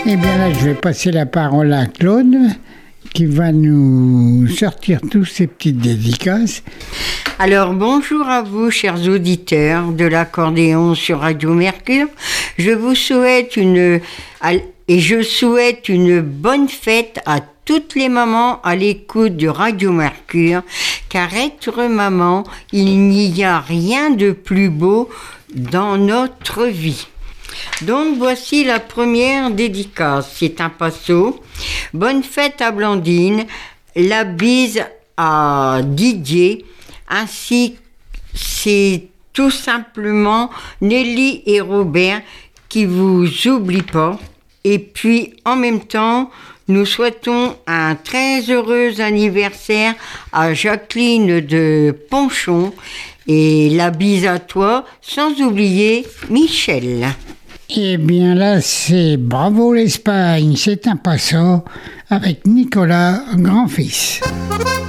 Eh bien là, je vais passer la parole à Claude qui va nous sortir tous ces petites dédicaces. Alors bonjour à vous, chers auditeurs de l'accordéon sur Radio Mercure. Je souhaite une bonne fête à toutes les mamans à l'écoute de Radio Mercure, car être maman, il n'y a rien de plus beau dans notre vie. Donc voici la première dédicace, c'est un passo. Bonne fête à Blandine, la bise à Didier, ainsi c'est tout simplement Nelly et Robert qui vous oublient pas. Et puis en même temps, nous souhaitons un très heureux anniversaire à Jacqueline de Ponchon et la bise à toi, sans oublier Michel. Eh bien là, c'est Bravo l'Espagne, c'est un passo avec Nicolas Grand-Fils.